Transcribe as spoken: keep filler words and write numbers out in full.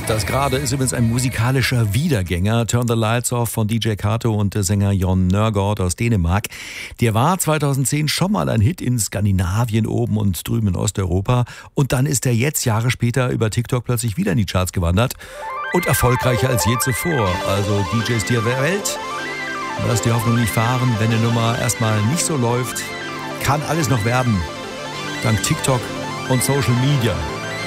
Das gerade ist übrigens ein musikalischer Wiedergänger. Turn the Lights Off von D J Kato und der Sänger Jon Nørgaard aus Dänemark. Der war zweitausendzehn schon mal ein Hit in Skandinavien oben und drüben in Osteuropa. Und dann ist er jetzt Jahre später über TikTok plötzlich wieder in die Charts gewandert. Und erfolgreicher als je zuvor. Also D Js der Welt, lass die Hoffnung nicht fahren, wenn eine Nummer erstmal nicht so läuft. Kann alles noch werden. Dank TikTok und Social Media.